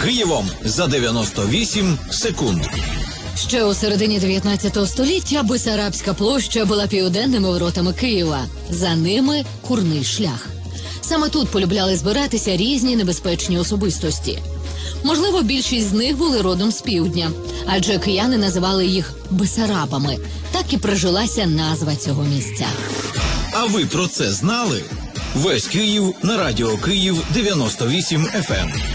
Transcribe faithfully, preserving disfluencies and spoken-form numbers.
Києвом за дев'яносто вісім секунд. Ще у середині дев'ятнадцятого століття Бессарабська площа була південними воротами Києва. За ними Курний шлях. Саме тут полюбляли збиратися різні небезпечні особистості. Можливо, більшість з них були родом з півдня, адже кияни називали їх Бессарабами. Так і прижилася назва цього місця. А ви про це знали? Весь Київ на радіо Київ дев'яносто вісім еф ем.